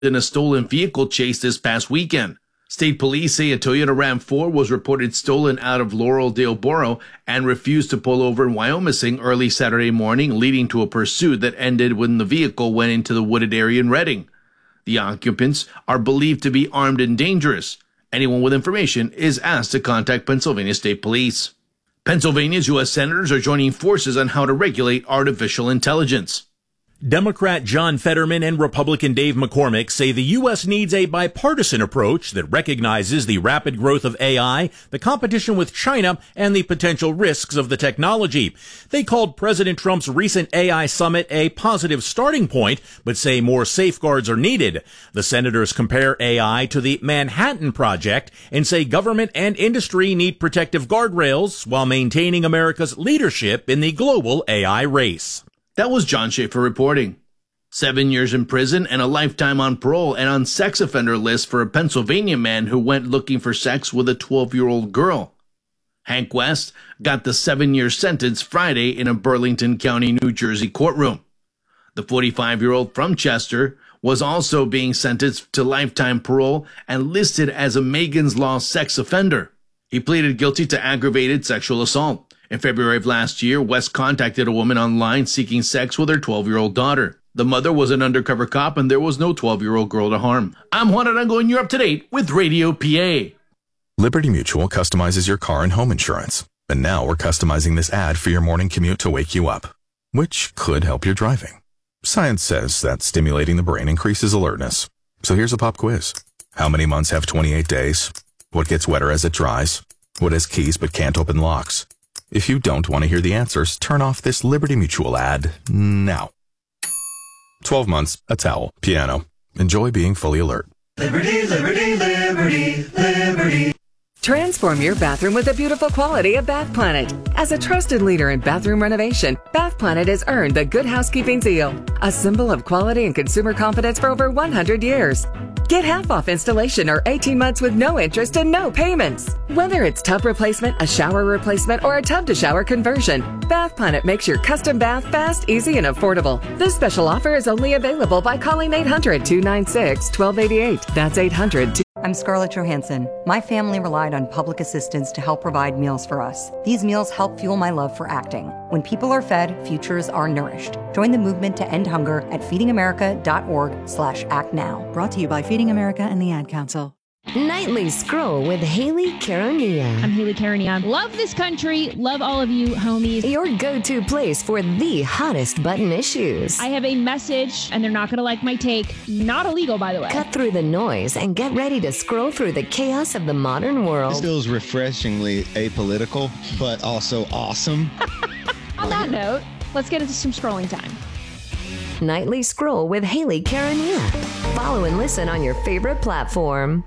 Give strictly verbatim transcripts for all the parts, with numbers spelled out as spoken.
in a stolen vehicle chase this past weekend. State police say a Toyota Ram four was reported stolen out of Laureldale Borough and refused to pull over in Wyomissing early Saturday morning, leading to a pursuit that ended when the vehicle went into the wooded area in Reading. The occupants are believed to be armed and dangerous. Anyone with information is asked to contact Pennsylvania State Police. Pennsylvania's U S senators are joining forces on how to regulate artificial intelligence. Democrat John Fetterman and Republican Dave McCormick say the U S needs a bipartisan approach that recognizes the rapid growth of A I, the competition with China, and the potential risks of the technology. They called President Trump's recent A I summit a positive starting point, but say more safeguards are needed. The senators compare A I to the Manhattan Project and say government and industry need protective guardrails while maintaining America's leadership in the global A I race. That was John Schaefer reporting. Seven years in prison and a lifetime on parole and on sex offender list for a Pennsylvania man who went looking for sex with a twelve-year-old girl. Hank West got the seven-year sentence Friday in a Burlington County, New Jersey courtroom. The forty-five-year-old from Chester was also being sentenced to lifetime parole and listed as a Megan's Law sex offender. He pleaded guilty to aggravated sexual assault. In February of last year, West contacted a woman online seeking sex with her twelve-year-old daughter. The mother was an undercover cop, and there was no twelve-year-old girl to harm. I'm Juan Arango, and you're up to date with Radio P A. Liberty Mutual customizes your car and home insurance. And now we're customizing this ad for your morning commute to wake you up, which could help your driving. Science says that stimulating the brain increases alertness. So here's a pop quiz. How many months have twenty-eight days? What gets wetter as it dries? What has keys but can't open locks? If you don't want to hear the answers, turn off this Liberty Mutual ad now. twelve months, a towel, piano. Enjoy being fully alert. Liberty, liberty, liberty, liberty. Transform your bathroom with the beautiful quality of Bath Planet. As a trusted leader in bathroom renovation, Bath Planet has earned the Good Housekeeping seal, a symbol of quality and consumer confidence for over one hundred years. Get half off installation or eighteen months with no interest and no payments. Whether it's tub replacement, a shower replacement, or a tub-to-shower conversion, Bath Planet makes your custom bath fast, easy, and affordable. This special offer is only available by calling eight hundred, two nine six, one two eight eight. That's eight hundred, two I'm Scarlett Johansson. My family relied on public assistance to help provide meals for us. These meals help fuel my love for acting. When people are fed, futures are nourished. Join the movement to end hunger at feedingamerica.org slash act now. Brought to you by Feeding America and the Ad Council. Nightly Scroll with Haley Caronia. I'm Haley Caronia. Love this country. Love all of you, homies. Your go-to place for the hottest button issues. I have a message, and they're not going to like my take. Not illegal, by the way. Cut through the noise and get ready to scroll through the chaos of the modern world. This feels refreshingly apolitical, but also awesome. On that note, let's get into some scrolling time. Nightly Scroll with Haley Caronia. Follow and listen on your favorite platform.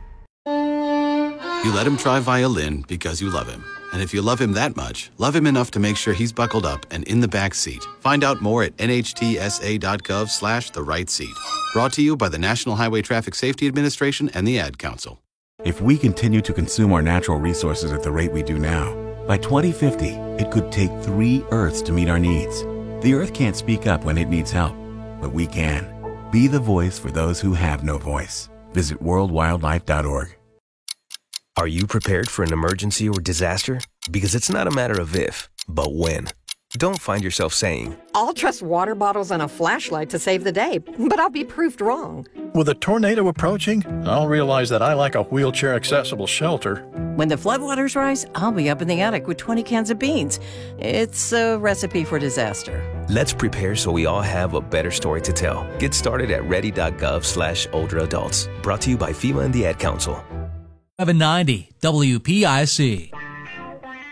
You let him try violin because you love him. And if you love him that much, love him enough to make sure he's buckled up and in the back seat. Find out more at nhtsa.gov slash the right seat. Brought to you by the National Highway Traffic Safety Administration and the Ad Council. If we continue to consume our natural resources at the rate we do now, by twenty fifty, it could take three Earths to meet our needs. The Earth can't speak up when it needs help, but we can. Be the voice for those who have no voice. Visit world wildlife dot org. Are you prepared for an emergency or disaster? Because it's not a matter of if, but when. Don't find yourself saying, I'll trust water bottles and a flashlight to save the day, but I'll be proved wrong. With a tornado approaching, I'll realize that I lack a wheelchair-accessible shelter. When the floodwaters rise, I'll be up in the attic with twenty cans of beans. It's a recipe for disaster. Let's prepare so we all have a better story to tell. Get started at ready.gov slash older adults. Brought to you by FEMA and the Ad Council. seven ninety W P I C.